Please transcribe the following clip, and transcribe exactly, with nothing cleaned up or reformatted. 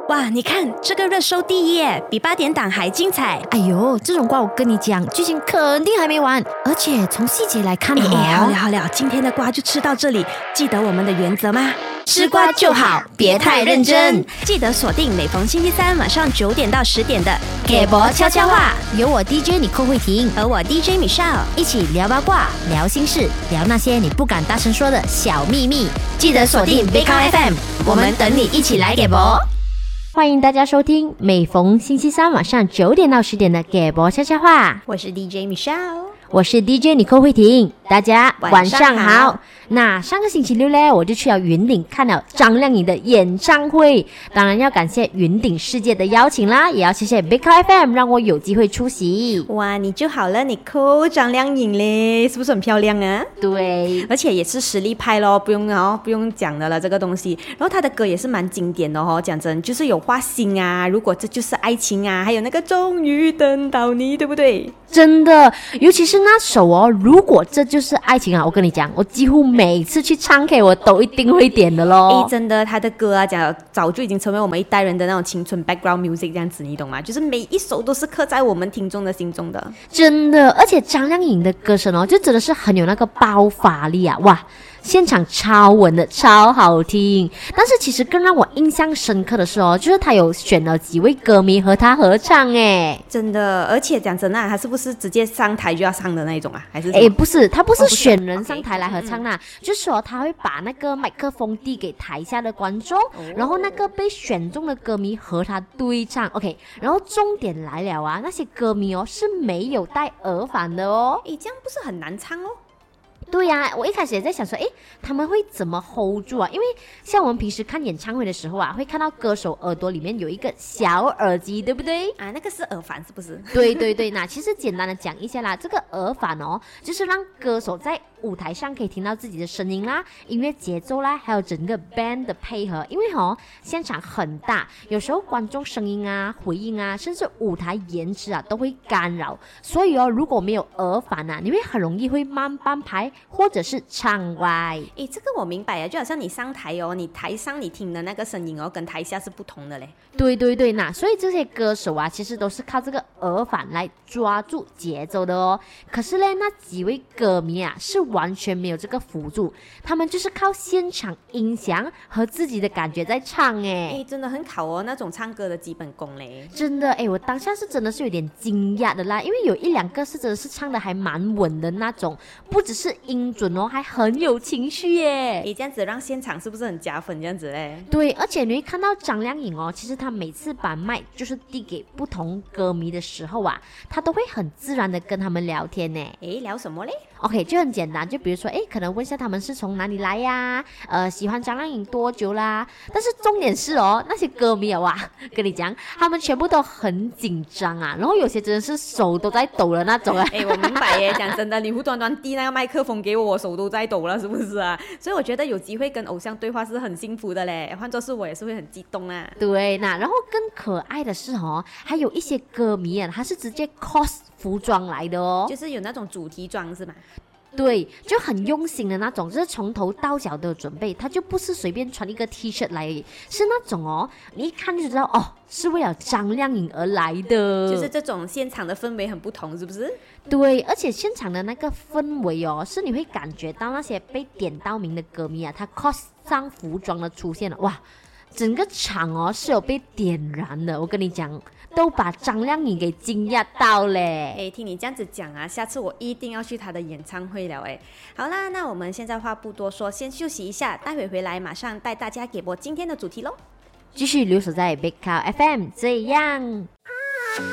哇，你看这个热搜第一耶，比八点档还精彩。 哎呦，这种瓜我跟你讲，剧情肯定还没完，而且从细节来看哦。 哎，好了好了，今天的瓜就吃到这里。记得我们的原则吗？吃瓜就好，别太认真。记得锁定每逢星期三晚上九点到十点的给博悄悄话，有我 D J 你寇慧婷和我 D J Michelle 一起聊八卦、聊心事、聊那些你不敢大声说的小秘密。 记得锁定 Big F M， 我们等你一起来给博。 欢迎大家收听每逢星期三晚上九点到十点的给博悄悄话， 我是 D J Michelle， 我是 D J 你寇慧婷，大家晚上好。 晚上好。 那上个星期六呢，我就去了云顶看了张靓颖的演唱会，当然要感谢云顶世界的邀请啦，也要谢谢 Big F M 让我有机会出席。 哇，你就好了，你扣张靓颖嘞，是不是很漂亮啊？ 对， 而且也是实力派咯，不用哦，不用讲的了这个东西。然后他的歌也是蛮经典的哦，讲真，就是有画心啊，如果这就是爱情啊，还有那个终于等到你，对不对？ 真的，尤其是那首哦，如果这就是爱情啊，我跟你讲，我几乎每次去唱 K 我都一定会点的咯。 诶，真的，他的歌啊，讲早就已经成为我们一代人的那种青春 background music 这样子，你懂吗？就是每一首都是刻在我们听众的心中的。 真的，而且张靓颖的歌声哦，就真的是很有那个爆发力啊，哇！现场超稳的，超好听。但是其实更让我印象深刻的是哦，就是他有选了几位歌迷和他合唱诶。 真的，而且讲真啊，他是不是直接上台就要唱的那一种啊？还是诶，不是，他不是哦不是选人上 OK， 台来合唱啦，就是说他会把那个麦克风递给台下的观众，然后那个被选中的歌迷和他对唱。OK， 然后重点来了啊，那些歌迷哦是没有戴耳返的哦。 诶，这样不是很难唱哦？ 对呀、啊，我一开始也在想说，诶，他们会怎么 hold 住啊？因为像我们平时看演唱会的时候啊，会看到歌手耳朵里面有一个小耳机，对不对？ 啊，那个是耳返是不是？ 对对对，那其实简单的讲一下啦，这个耳返哦，就是让歌手在舞台上可以听到自己的声音啦、音乐节奏啦，还有整个 band 的配合。因为哦，现场很大，有时候观众声音啊、回音啊，甚至舞台延迟啊，都会干扰。所以哦，如果没有耳返啊，你会很容易会慢半拍，或者是唱歪。 诶，这个我明白啊，就好像你上台哦，你台上你听的那个声音哦，跟台下是不同的嘞。 对对对，那所以这些歌手啊，其实都是靠这个耳返来抓住节奏的哦。可是呢，那几位歌迷啊，是完全没有这个辅助，他们就是靠现场音响和自己的感觉在唱诶。 诶，真的很考哦，那种唱歌的基本功嘞。 真的诶，我当下是真的是有点惊讶的啦，因为有一两个是真的是唱的还蛮稳的那种，不只是音准哦，还很有情绪耶。 诶，这样子让现场是不是很加分？这样子嘞？ 对，而且你会看到张靓颖哦，其实她每次把麦就是递给不同歌迷的时候啊，她都会很自然的跟他们聊天呢。 诶，聊什么嘞？ OK， 就很简单，就比如说，诶，可能问一下他们是从哪里来呀？呃，喜欢张靓颖多久啦？但是重点是哦，那些歌迷啊，哇，跟你讲，他们全部都很紧张啊，然后有些真的是手都在抖的那种啊。 哎，我明白耶，讲真的，你无端端递那个麦克风给我，我手都在抖了，是不是啊？所以我觉得有机会跟偶像对话是很幸福的嘞，换作是我也是会很激动啊。 对，那然后更可爱的是哦，还有一些歌迷啊，他是直接 cos 服装来的哦， 就是有那种主题装是吗？ 对，就很用心的那种，就是从头到脚的准备，他就不是随便穿一个 T 恤来而已，是那种哦，你一看就知道哦，是为了张靓颖而来的， 就是这种现场的氛围很不同，是不是？ 对，而且现场的那个氛围哦，是你会感觉到那些被点到名的歌迷啊，他 cos 上服装的出现了，哇，整个场哦是有被点燃的，我跟你讲。都把张靓颖给惊讶到嘞！ 哎，听你这样子讲啊，下次我一定要去她的演唱会了哎。好啦，那我们现在话不多说，先休息一下，待会回来马上带大家给我今天的主题喽。 继续留守在 Big Cow F M， 这样。